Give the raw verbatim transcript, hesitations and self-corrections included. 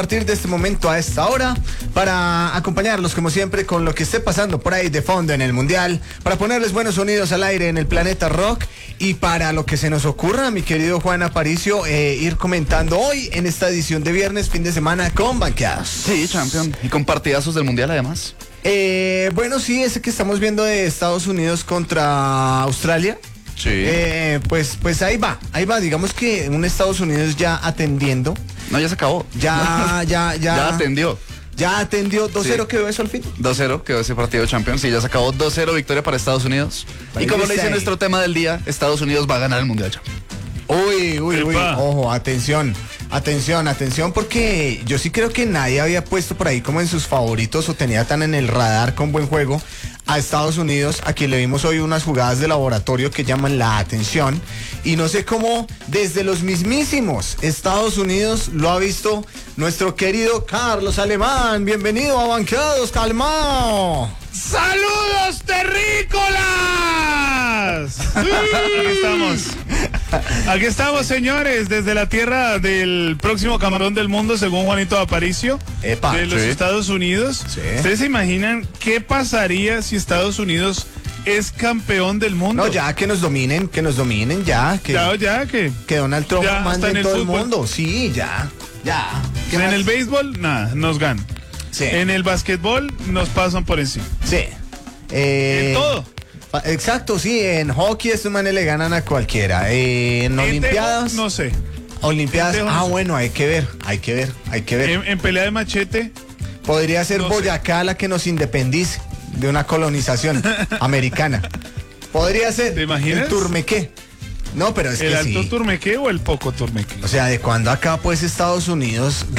partir de este momento a esta hora para acompañarlos como siempre con lo que esté pasando por ahí de fondo en el Mundial, para ponerles buenos sonidos al aire en el Planeta Rock y para lo que se nos ocurra, mi querido Juan Aparicio, eh, ir comentando hoy en esta edición de viernes, fin de semana con banqueados. Sí, champion. Y con partidazos del Mundial además. Eh, bueno, sí, ese que estamos viendo de Estados Unidos contra Australia. Sí. Eh, pues, pues ahí va, ahí va. Digamos que un Estados Unidos ya atendiendo. No, ya se acabó. Ya, ya, ya. Ya atendió. Ya atendió. dos cero Sí. quedó eso al fin. dos cero quedó ese partido Champions. Sí, ya se acabó dos cero victoria para Estados Unidos. Ahí Y como está le dice ahí. nuestro tema del día, Estados Unidos va a ganar el Mundial. Uy, uy, uy. Epa. Ojo, atención. Atención, atención, porque yo sí creo que nadie había puesto por ahí como en sus favoritos o tenía tan en el radar con buen juego a Estados Unidos. Aquí le vimos hoy unas jugadas de laboratorio que llaman la atención. Y no sé cómo desde los mismísimos Estados Unidos lo ha visto nuestro querido Carlos Alemán. Bienvenido a Banqueados, calmao. ¡Saludos, terrícolas! Aquí estamos. Aquí estamos, señores, desde la tierra del próximo camarón del mundo, según Juanito Aparicio, Epa, de los sí. Estados Unidos. Sí. ¿Ustedes se imaginan qué pasaría si Estados Unidos es campeón del mundo? No, ya que nos dominen, que nos dominen, ya. Que, Ya, ya, que que Donald Trump Ya, mande hasta en en el todo el fútbol. mundo. Sí, ya, ya. ¿Qué en más? el béisbol, nada, nos ganan. Sí. En el básquetbol, nos pasan por encima. Sí. Eh, En todo. fa- Exacto, sí, en hockey estos manes le ganan a cualquiera. Eh, en En Olimpiadas. tejo, no sé. Olimpiadas. en tejo, no Ah, sé. bueno, hay que ver, hay que ver, hay que ver. En, en pelea de machete, Podría ser no sé. Boyacá la que nos independice de una colonización americana. Podría ser. ¿Te imaginas? El Turmequé. No, pero es el que alto sí. turmeque o el poco turmeque. O sea, de cuando acá pues Estados Unidos